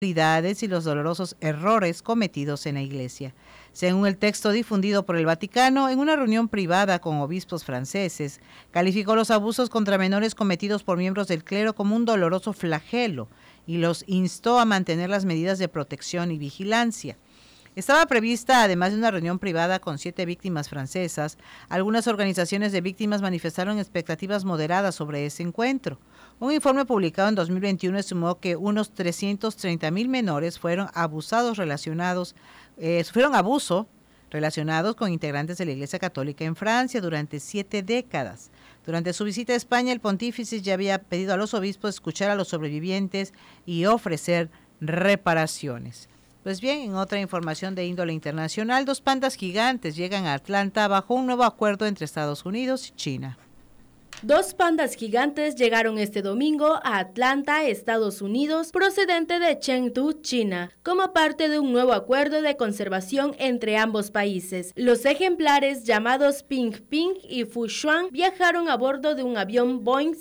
y los dolorosos errores cometidos en la Iglesia. Según el texto difundido por el Vaticano, en una reunión privada con obispos franceses, calificó los abusos contra menores cometidos por miembros del clero como un doloroso flagelo y los instó a mantener las medidas de protección y vigilancia. Estaba prevista, además de una reunión privada con 7 víctimas francesas. Algunas organizaciones de víctimas manifestaron expectativas moderadas sobre ese encuentro. Un informe publicado en 2021 estimó que unos 330,000 menores sufrieron abuso relacionados con integrantes de la Iglesia Católica en Francia durante 7 décadas. Durante su visita a España, el pontífice ya había pedido a los obispos escuchar a los sobrevivientes y ofrecer reparaciones. Pues bien, en otra información de índole internacional, 2 pandas gigantes llegan a Atlanta bajo un nuevo acuerdo entre Estados Unidos y China. 2 pandas gigantes llegaron este domingo a Atlanta, Estados Unidos, procedente de Chengdu, China, como parte de un nuevo acuerdo de conservación entre ambos países. Los ejemplares llamados Ping Ping y Fu Xuan viajaron a bordo de un avión Boeing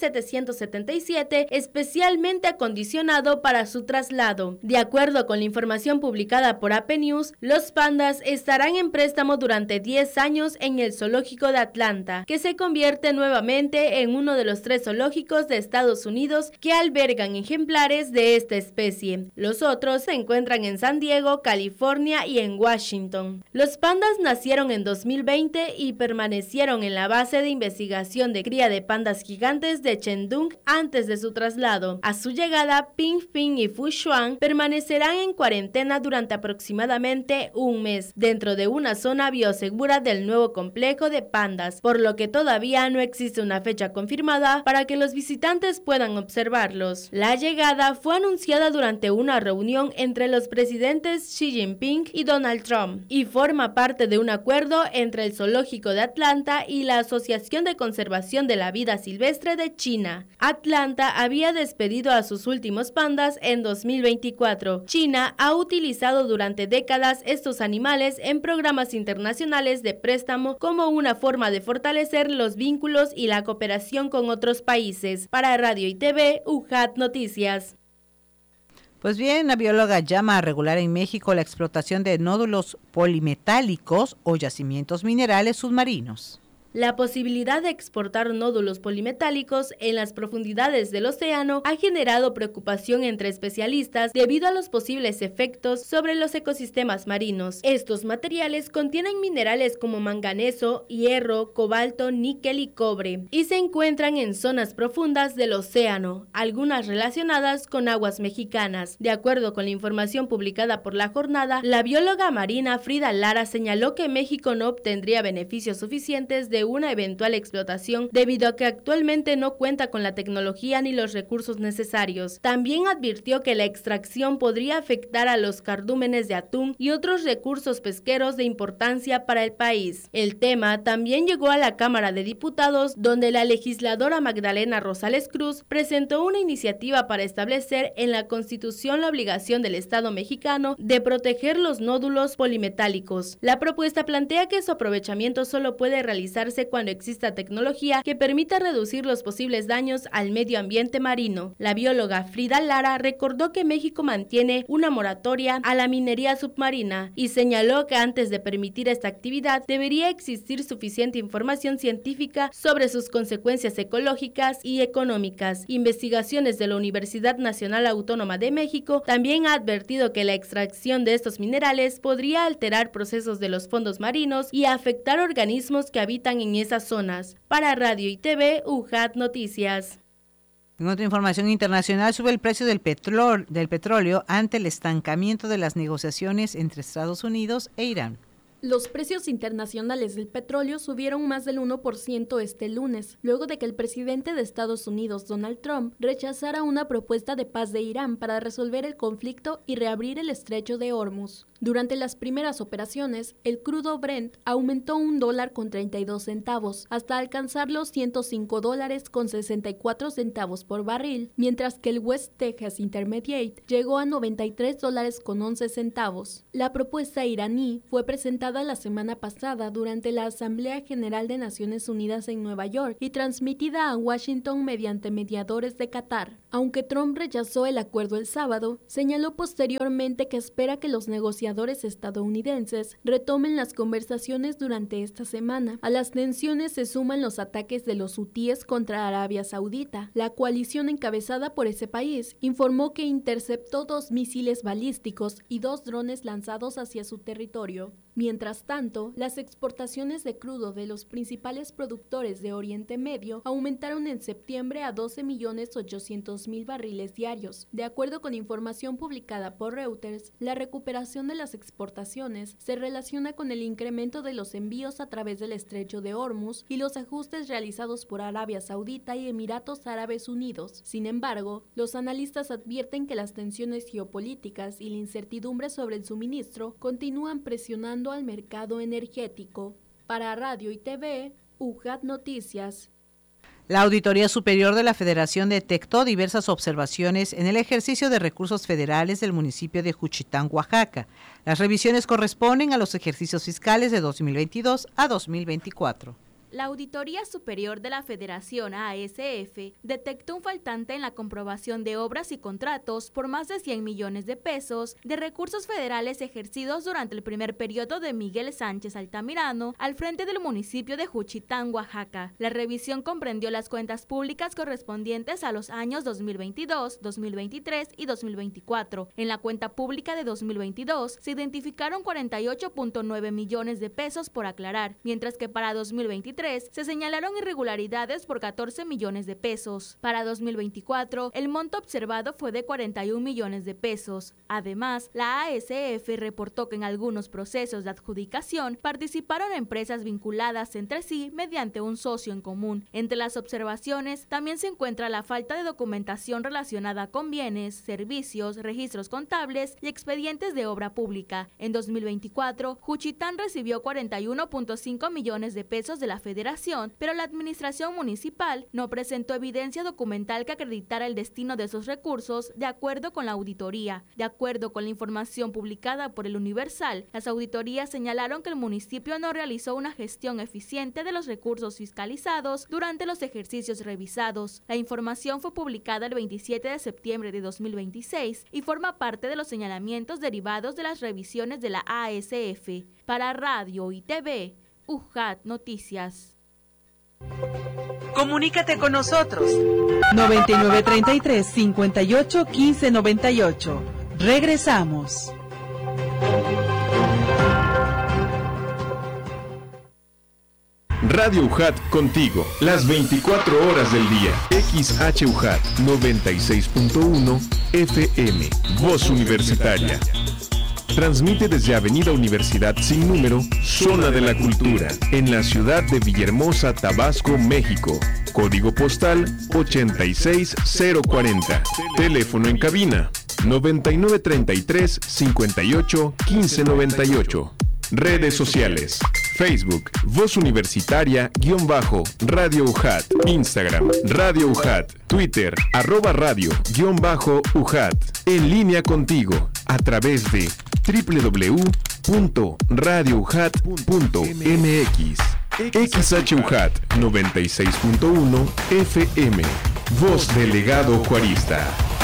777 especialmente acondicionado para su traslado. De acuerdo con la información publicada por AP News, los pandas estarán en préstamo durante 10 años en el zoológico de Atlanta, que se convierte nuevamente en uno de los 3 zoológicos de Estados Unidos que albergan ejemplares de esta especie. Los otros se encuentran en San Diego, California y en Washington. Los pandas nacieron en 2020 y permanecieron en la base de investigación de cría de pandas gigantes de Chengdu antes de su traslado. A su llegada, Ping Ping y Fu Xuan permanecerán en cuarentena durante aproximadamente un mes, dentro de una zona biosegura del nuevo complejo de pandas, por lo que todavía no existe una fecha confirmada para que los visitantes puedan observarlos. La llegada fue anunciada durante una reunión entre los presidentes Xi Jinping y Donald Trump y forma parte de un acuerdo entre el Zoológico de Atlanta y la Asociación de Conservación de la Vida Silvestre de China. Atlanta había despedido a sus últimos pandas en 2024. China ha utilizado durante décadas estos animales en programas internacionales de préstamo como una forma de fortalecer los vínculos y la cooperación con otros países. Para Radio y TV, UJAT Noticias. Pues bien, la bióloga llama a regular en México la explotación de nódulos polimetálicos o yacimientos minerales submarinos. La posibilidad de exportar nódulos polimetálicos en las profundidades del océano ha generado preocupación entre especialistas debido a los posibles efectos sobre los ecosistemas marinos. Estos materiales contienen minerales como manganeso, hierro, cobalto, níquel y cobre, y se encuentran en zonas profundas del océano, algunas relacionadas con aguas mexicanas. De acuerdo con la información publicada por La Jornada, la bióloga marina Frida Lara señaló que México no obtendría beneficios suficientes de una eventual explotación debido a que actualmente no cuenta con la tecnología ni los recursos necesarios. También advirtió que la extracción podría afectar a los cardúmenes de atún y otros recursos pesqueros de importancia para el país. El tema también llegó a la Cámara de Diputados, donde la legisladora Magdalena Rosales Cruz presentó una iniciativa para establecer en la Constitución la obligación del Estado mexicano de proteger los nódulos polimetálicos. La propuesta plantea que su aprovechamiento solo puede realizarse cuando exista tecnología que permita reducir los posibles daños al medio ambiente marino. La bióloga Frida Lara recordó que México mantiene una moratoria a la minería submarina y señaló que antes de permitir esta actividad debería existir suficiente información científica sobre sus consecuencias ecológicas y económicas. Investigaciones de la Universidad Nacional Autónoma de México también ha advertido que la extracción de estos minerales podría alterar procesos de los fondos marinos y afectar organismos que habitan en esas zonas. Para Radio y TV, UJAT Noticias. En otra información internacional, sube el precio del petróleo ante el estancamiento de las negociaciones entre Estados Unidos e Irán. Los precios internacionales del petróleo subieron más del 1% este lunes, luego de que el presidente de Estados Unidos, Donald Trump, rechazara una propuesta de paz de Irán para resolver el conflicto y reabrir el estrecho de Hormuz. Durante las primeras operaciones, el crudo Brent aumentó $1.32 hasta alcanzar los $105.64 por barril, mientras que el West Texas Intermediate llegó a $93.11. La propuesta iraní fue presentada publicada la semana pasada durante la Asamblea General de Naciones Unidas en Nueva York y transmitida a Washington mediante mediadores de Qatar. Aunque Trump rechazó el acuerdo el sábado, señaló posteriormente que espera que los negociadores estadounidenses retomen las conversaciones durante esta semana. A las tensiones se suman los ataques de los hutíes contra Arabia Saudita. La coalición encabezada por ese país informó que interceptó 2 misiles balísticos y 2 drones lanzados hacia su territorio. Mientras tanto, las exportaciones de crudo de los principales productores de Oriente Medio aumentaron en septiembre a 12.800.000 barriles diarios. De acuerdo con información publicada por Reuters, la recuperación de las exportaciones se relaciona con el incremento de los envíos a través del Estrecho de Hormuz y los ajustes realizados por Arabia Saudita y Emiratos Árabes Unidos. Sin embargo, los analistas advierten que las tensiones geopolíticas y la incertidumbre sobre el suministro continúan presionando al mercado energético. Para Radio y TV, UJAT Noticias. La Auditoría Superior de la Federación detectó diversas observaciones en el ejercicio de recursos federales del municipio de Juchitán, Oaxaca. Las revisiones corresponden a los ejercicios fiscales de 2022 a 2024. La Auditoría Superior de la Federación ASF detectó un faltante en la comprobación de obras y contratos por más de 100 millones de pesos de recursos federales ejercidos durante el primer periodo de Miguel Sánchez Altamirano al frente del municipio de Juchitán, Oaxaca. La revisión comprendió las cuentas públicas correspondientes a los años 2022, 2023 y 2024. En la cuenta pública de 2022 se identificaron 48.9 millones de pesos por aclarar, mientras que para 2023 se señalaron irregularidades por 14 millones de pesos. Para 2024, el monto observado fue de 41 millones de pesos. Además, la ASF reportó que en algunos procesos de adjudicación participaron empresas vinculadas entre sí mediante un socio en común. Entre las observaciones también se encuentra la falta de documentación relacionada con bienes, servicios, registros contables y expedientes de obra pública. En 2024, Juchitán recibió 41.5 millones de pesos de la Federación, pero la administración municipal no presentó evidencia documental que acreditara el destino de esos recursos de acuerdo con la auditoría. De acuerdo con la información publicada por El Universal, las auditorías señalaron que el municipio no realizó una gestión eficiente de los recursos fiscalizados durante los ejercicios revisados. La información fue publicada el 27 de septiembre de 2026 y forma parte de los señalamientos derivados de las revisiones de la ASF. Para Radio y TV, UJAT Noticias. Comunícate con nosotros. 9933-581598. Regresamos. Radio UJAT contigo, las 24 horas del día. XHUJAT 96.1 FM, Voz Universitaria. Transmite desde Avenida Universidad Sin Número, Zona de la Cultura, en la ciudad de Villahermosa, Tabasco, México. Código postal 86040. Teléfono en cabina 9933-581598. Redes sociales: Facebook, Voz Universitaria-Radio UJAT, Instagram, Radio UJAT, Twitter, @radio_UJAT. En línea contigo, a través de www.radioujat.mx. XHUJAT 96.1 FM. Voz Delegado Juarista.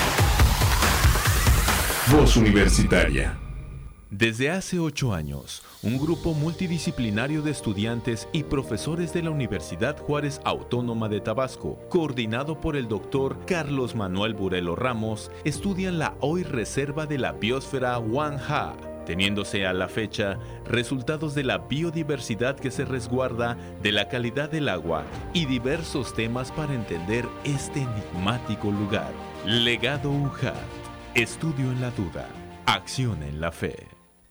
Voz Universitaria. Desde hace 8 años, un grupo multidisciplinario de estudiantes y profesores de la Universidad Juárez Autónoma de Tabasco, coordinado por el Dr. Carlos Manuel Burelo Ramos, estudian la hoy reserva de la biosfera Huanja, teniéndose a la fecha resultados de la biodiversidad que se resguarda, de la calidad del agua y diversos temas para entender este enigmático lugar. Legado UJAT, estudio en la duda, acción en la fe.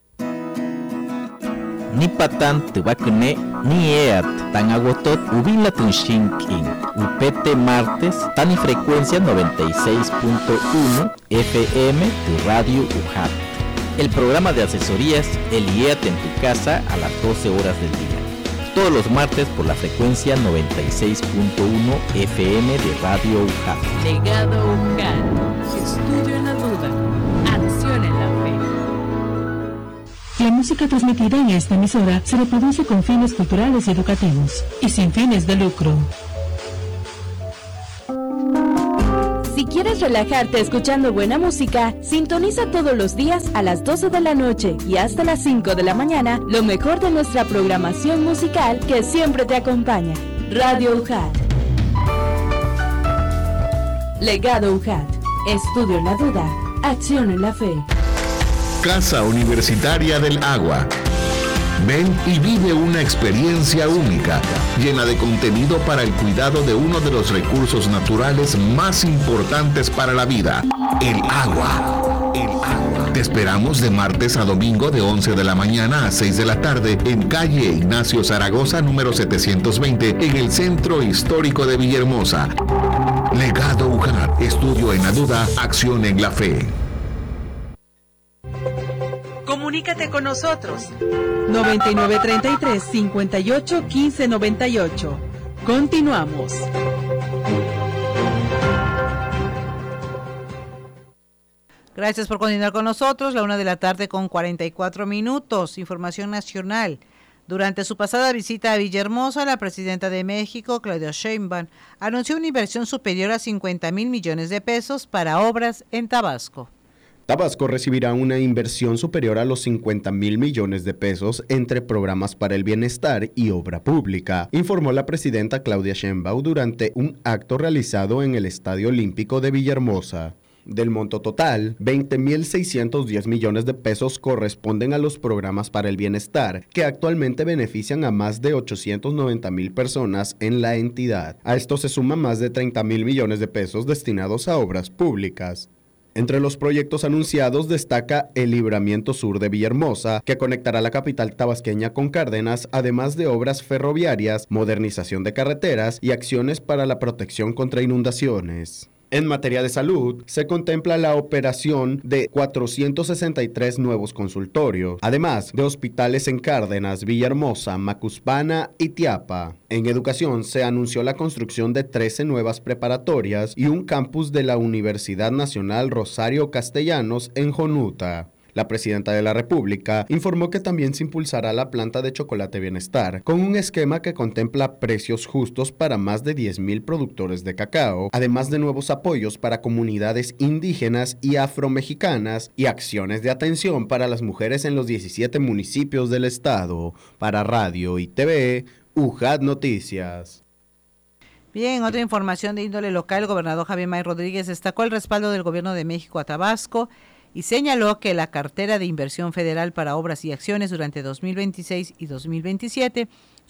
Nipatan Tubacune, Nieat, Tanagotot, Ubila Tunshinkin, UPT martes, Tani frecuencia 96.1 FM de Radio UJAT. El programa de asesorías El IEAT en tu casa a las 12 horas del día. Todos los martes por la frecuencia 96.1 FM de Radio UJAT. Legado UJAT, estudio en la duda, acción en la fe. La música transmitida en esta emisora se reproduce con fines culturales y educativos y sin fines de lucro. Si quieres relajarte escuchando buena música, sintoniza todos los días a las 12 de la noche y hasta las 5 de la mañana lo mejor de nuestra programación musical que siempre te acompaña. Radio UJAT. Legado UJAT. Estudio en la duda, acción en la fe. Casa Universitaria del Agua. Ven y vive una experiencia única, llena de contenido para el cuidado de uno de los recursos naturales más importantes para la vida, el agua. El agua. Te esperamos de martes a domingo de 11 de la mañana a 6 de la tarde en calle Ignacio Zaragoza, número 720, en el Centro Histórico de Villahermosa. Legado UJAT, estudio en la duda, acción en la fe. Comunícate con nosotros. 9933-581598. Continuamos. Gracias por continuar con nosotros. La 1:44 p.m. Información nacional. Durante su pasada visita a Villahermosa, la presidenta de México, Claudia Sheinbaum, anunció una inversión superior a 50,000 millones de pesos para obras en Tabasco. Tabasco recibirá una inversión superior a los 50,000 millones de pesos entre programas para el bienestar y obra pública, informó la presidenta Claudia Sheinbaum durante un acto realizado en el Estadio Olímpico de Villahermosa. Del monto total, 20,610 millones de pesos corresponden a los programas para el bienestar, que actualmente benefician a más de 890,000 personas en la entidad. A esto se suman más de 30,000 millones de pesos destinados a obras públicas. Entre los proyectos anunciados destaca el Libramiento Sur de Villahermosa, que conectará la capital tabasqueña con Cárdenas, además de obras ferroviarias, modernización de carreteras y acciones para la protección contra inundaciones. En materia de salud, se contempla la operación de 463 nuevos consultorios, además de hospitales en Cárdenas, Villahermosa, Macuspana y Tiapa. En educación, se anunció la construcción de 13 nuevas preparatorias y un campus de la Universidad Nacional Rosario Castellanos en Jonuta. La presidenta de la República informó que también se impulsará la planta de chocolate Bienestar, con un esquema que contempla precios justos para más de 10,000 productores de cacao, además de nuevos apoyos para comunidades indígenas y afromexicanas y acciones de atención para las mujeres en los 17 municipios del estado. Para Radio y TV, UJAT Noticias. Bien, otra información de índole local, el gobernador Javier May Rodríguez destacó el respaldo del Gobierno de México a Tabasco y señaló que la cartera de inversión federal para obras y acciones durante 2026 y 2027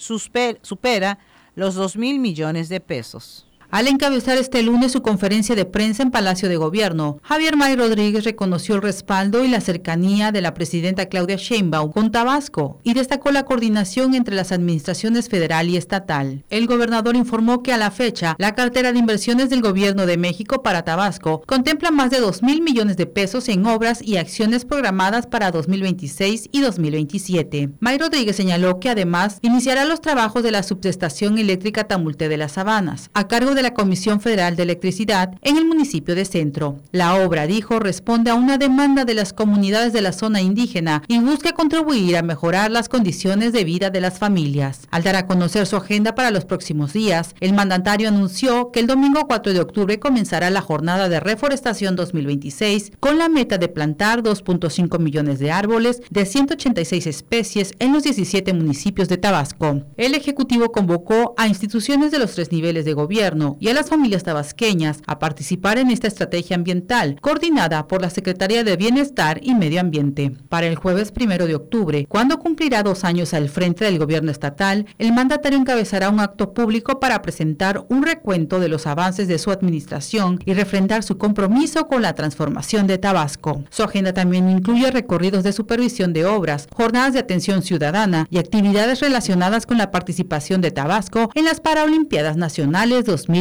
supera los 2,000 millones de pesos. Al encabezar este lunes su conferencia de prensa en Palacio de Gobierno, Javier May Rodríguez reconoció el respaldo y la cercanía de la presidenta Claudia Sheinbaum con Tabasco y destacó la coordinación entre las administraciones federal y estatal. El gobernador informó que a la fecha, la cartera de inversiones del Gobierno de México para Tabasco contempla más de 2,000 millones de pesos en obras y acciones programadas para 2026 y 2027. May Rodríguez señaló que además iniciará los trabajos de la subestación eléctrica Tamulte de las Sabanas, a cargo de la Comisión Federal de Electricidad en el municipio de Centro. La obra, dijo, responde a una demanda de las comunidades de la zona indígena y busca contribuir a mejorar las condiciones de vida de las familias. Al dar a conocer su agenda para los próximos días, el mandatario anunció que el domingo 4 de octubre comenzará la jornada de reforestación 2026 con la meta de plantar 2.5 millones de árboles de 186 especies en los 17 municipios de Tabasco. El Ejecutivo convocó a instituciones de los 3 niveles de gobierno y a las familias tabasqueñas a participar en esta estrategia ambiental coordinada por la Secretaría de Bienestar y Medio Ambiente. Para el jueves 1 de octubre, cuando cumplirá 2 años al frente del gobierno estatal, el mandatario encabezará un acto público para presentar un recuento de los avances de su administración y refrendar su compromiso con la transformación de Tabasco. Su agenda también incluye recorridos de supervisión de obras, jornadas de atención ciudadana y actividades relacionadas con la participación de Tabasco en las Paralimpiadas Nacionales 2026.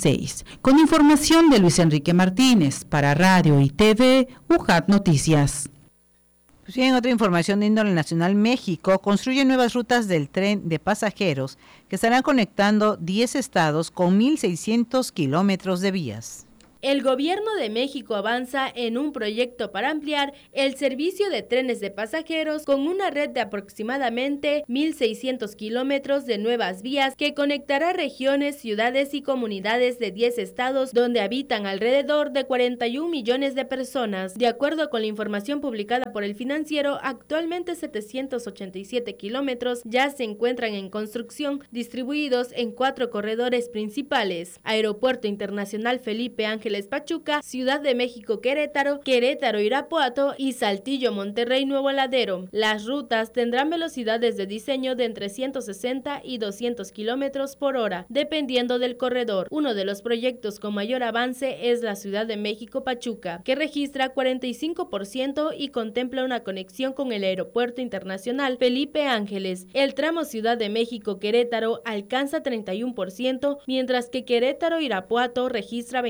Con información de Luis Enrique Martínez, para Radio y TV, UJAT Noticias. Pues bien, otra información de índole nacional, México construye nuevas rutas del tren de pasajeros que estarán conectando 10 estados con 1,600 kilómetros de vías. El gobierno de México avanza en un proyecto para ampliar el servicio de trenes de pasajeros con una red de aproximadamente 1.600 kilómetros de nuevas vías que conectará regiones, ciudades y comunidades de 10 estados donde habitan alrededor de 41 millones de personas. De acuerdo con la información publicada por El Financiero, actualmente 787 kilómetros ya se encuentran en construcción, distribuidos en 4 corredores principales: Aeropuerto Internacional Felipe Ángeles Pachuca, Ciudad de México Querétaro, Querétaro Irapuato y Saltillo Monterrey Nuevo Laredo. Las rutas tendrán velocidades de diseño de entre 160 y 200 kilómetros por hora, dependiendo del corredor. Uno de los proyectos con mayor avance es la Ciudad de México Pachuca, que registra 45% y contempla una conexión con el Aeropuerto Internacional Felipe Ángeles. El tramo Ciudad de México Querétaro alcanza 31%, mientras que Querétaro Irapuato registra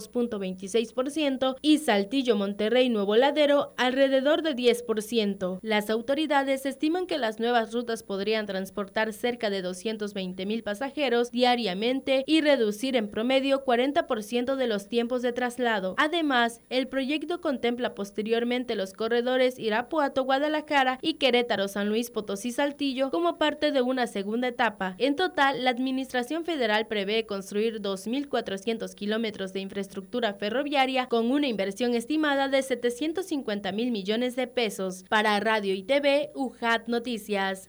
22.26% y Saltillo Monterrey Nuevo Laredo alrededor de 10%. Las autoridades estiman que las nuevas rutas podrían transportar cerca de 220,000 pasajeros diariamente y reducir en promedio 40% de los tiempos de traslado. Además, el proyecto contempla posteriormente los corredores Irapuato-Guadalajara y Querétaro-San Luis Potosí-Saltillo como parte de una segunda etapa. En total, la Administración Federal prevé construir 2.400 kilómetros de infraestructura ferroviaria con una inversión estimada de 750,000 millones de pesos. Para Radio y TV, UJAT Noticias.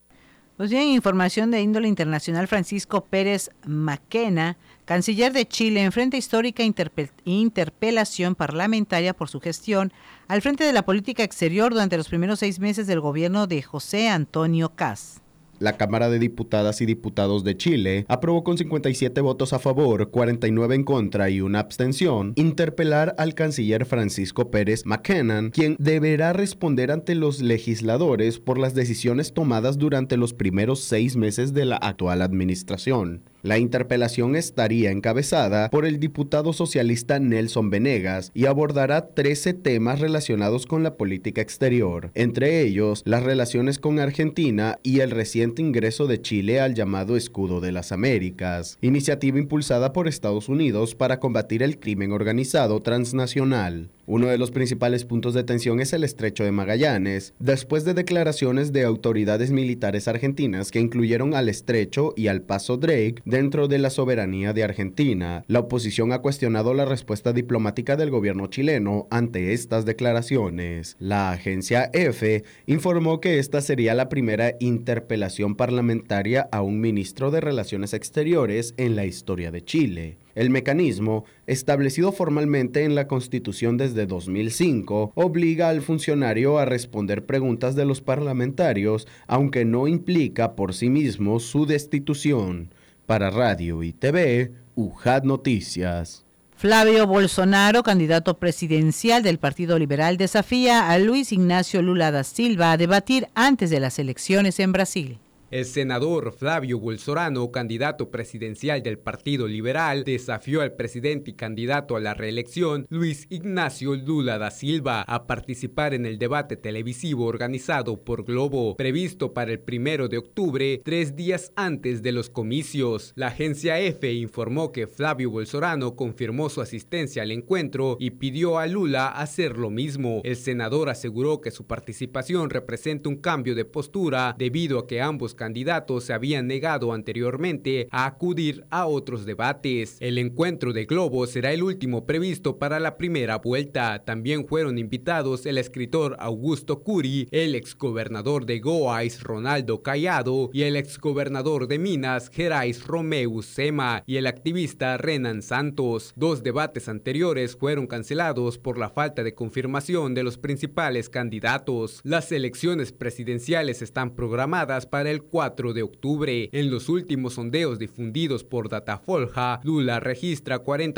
Pues bien, información de índole internacional. Francisco Pérez Mackenna, canciller de Chile, enfrenta histórica interpelación parlamentaria por su gestión al frente de la política exterior durante los primeros 6 meses del gobierno de José Antonio Kast. La Cámara de Diputadas y Diputados de Chile aprobó con 57 votos a favor, 49 en contra y una abstención, interpelar al canciller Francisco Pérez Mackenna, quien deberá responder ante los legisladores por las decisiones tomadas durante los primeros 6 meses de la actual administración. La interpelación estaría encabezada por el diputado socialista Nelson Venegas y abordará 13 temas relacionados con la política exterior, entre ellos las relaciones con Argentina y el reciente ingreso de Chile al llamado Escudo de las Américas, iniciativa impulsada por Estados Unidos para combatir el crimen organizado transnacional. Uno de los principales puntos de tensión es el Estrecho de Magallanes, después de declaraciones de autoridades militares argentinas que incluyeron al estrecho y al Paso Drake dentro de la soberanía de Argentina. La oposición ha cuestionado la respuesta diplomática del gobierno chileno ante estas declaraciones. La agencia EFE informó que esta sería la primera interpelación parlamentaria a un ministro de Relaciones Exteriores en la historia de Chile. El mecanismo, establecido formalmente en la Constitución desde 2005, obliga al funcionario a responder preguntas de los parlamentarios, aunque no implica por sí mismo su destitución. Para Radio y TV, UJAT Noticias. Flavio Bolsonaro, candidato presidencial del Partido Liberal, desafía a Luis Ignacio Lula da Silva a debatir antes de las elecciones en Brasil. El senador Flavio Bolsonaro, candidato presidencial del Partido Liberal, desafió al presidente y candidato a la reelección, Luis Ignacio Lula da Silva, a participar en el debate televisivo organizado por Globo, previsto para el 1 de octubre, 3 días antes de los comicios. La agencia EFE informó que Flavio Bolsonaro confirmó su asistencia al encuentro y pidió a Lula hacer lo mismo. El senador aseguró que su participación representa un cambio de postura debido a que ambos candidatos se habían negado anteriormente a acudir a otros debates. El encuentro de Globo será el último previsto para la primera vuelta. También fueron invitados el escritor Augusto Curi, el exgobernador de Goiás Ronaldo Caiado y el exgobernador de Minas Gerais Romeu Zema y el activista Renan Santos. 2 debates anteriores fueron cancelados por la falta de confirmación de los principales candidatos. Las elecciones presidenciales están programadas para el 4 de octubre. En los últimos sondeos difundidos por Datafolha, Lula registra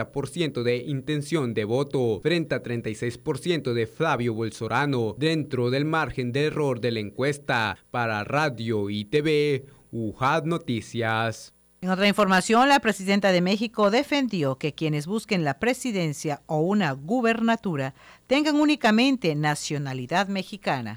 40% de intención de voto, frente a 36% de Flavio Bolsonaro, dentro del margen de error de la encuesta. Para Radio y TV, UJAT Noticias. En otra información, la presidenta de México defendió que quienes busquen la presidencia o una gubernatura tengan únicamente nacionalidad mexicana.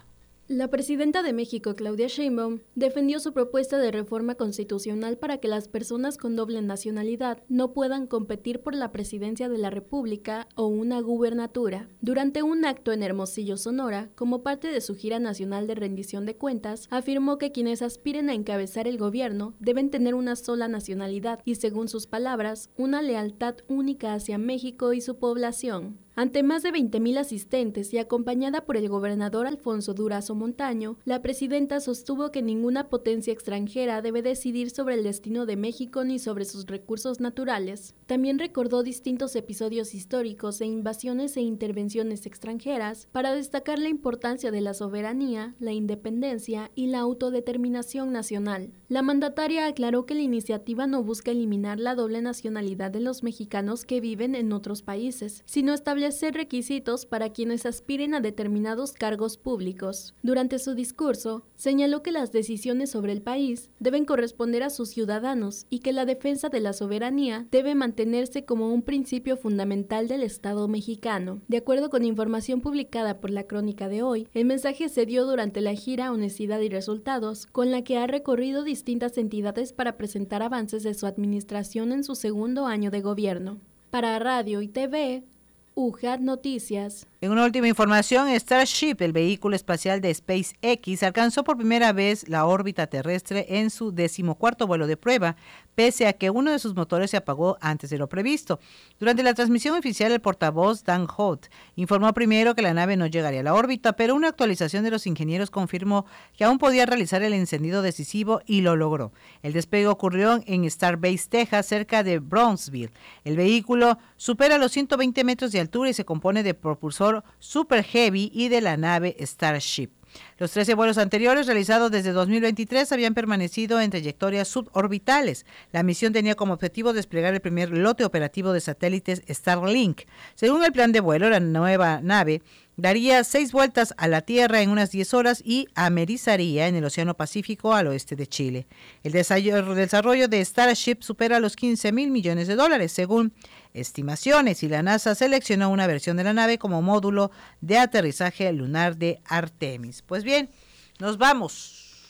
La presidenta de México, Claudia Sheinbaum, defendió su propuesta de reforma constitucional para que las personas con doble nacionalidad no puedan competir por la presidencia de la República o una gubernatura. Durante un acto en Hermosillo, Sonora, como parte de su gira nacional de rendición de cuentas, afirmó que quienes aspiren a encabezar el gobierno deben tener una sola nacionalidad y, según sus palabras, una lealtad única hacia México y su población. Ante más de 20,000 asistentes y acompañada por el gobernador Alfonso Durazo Montaño, la presidenta sostuvo que ninguna potencia extranjera debe decidir sobre el destino de México ni sobre sus recursos naturales. También recordó distintos episodios históricos e invasiones e intervenciones extranjeras para destacar la importancia de la soberanía, la independencia y la autodeterminación nacional. La mandataria aclaró que la iniciativa no busca eliminar la doble nacionalidad de los mexicanos que viven en otros países, sino establecer requisitos para quienes aspiren a determinados cargos públicos. Durante su discurso, señaló que las decisiones sobre el país deben corresponder a sus ciudadanos y que la defensa de la soberanía debe mantenerse como un principio fundamental del Estado mexicano. De acuerdo con información publicada por la Crónica de hoy, el mensaje se dio durante la gira Honestidad y Resultados, con la que ha recorrido distintas entidades para presentar avances de su administración en su segundo año de gobierno. Para Radio y TV, UJAT Noticias. En una última información, Starship, el vehículo espacial de SpaceX, alcanzó por primera vez la órbita terrestre en su 14º vuelo de prueba, pese a que uno de sus motores se apagó antes de lo previsto. Durante la transmisión oficial, el portavoz Dan Hoth informó primero que la nave no llegaría a la órbita, pero una actualización de los ingenieros confirmó que aún podía realizar el encendido decisivo y lo logró. El despegue ocurrió en Starbase, Texas, cerca de Brownsville. El vehículo supera los 120 metros de altura y se compone de propulsor Super Heavy y de la nave Starship. Los 13 vuelos anteriores realizados desde 2023 habían permanecido en trayectorias suborbitales. La misión tenía como objetivo desplegar el primer lote operativo de satélites Starlink. Según el plan de vuelo, la nueva nave daría 6 vueltas a la Tierra en unas 10 horas y amerizaría en el Océano Pacífico al oeste de Chile. El desarrollo de Starship supera los $15,000 millones, según estimaciones, y la NASA seleccionó una versión de la nave como módulo de aterrizaje lunar de Artemis. Pues bien, nos vamos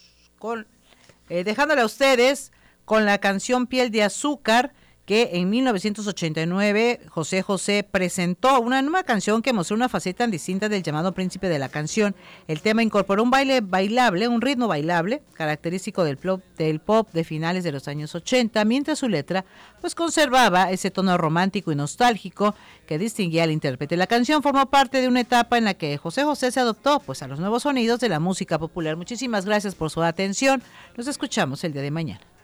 dejándole a ustedes con la canción Piel de Azúcar, que en 1989 José José presentó una nueva canción que mostró una faceta tan distinta del llamado príncipe de la canción. El tema incorporó un ritmo bailable, característico del pop de finales de los años 80, mientras su letra pues conservaba ese tono romántico y nostálgico que distinguía al intérprete. La canción formó parte de una etapa en la que José José se adoptó pues a los nuevos sonidos de la música popular. Muchísimas gracias por su atención. Nos escuchamos el día de mañana.